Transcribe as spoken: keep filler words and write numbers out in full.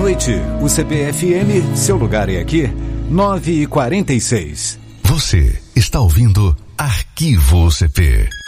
noite. O C B F M, seu lugar é aqui, nove e quarenta e seis. Você está ouvindo Arquivo U C P.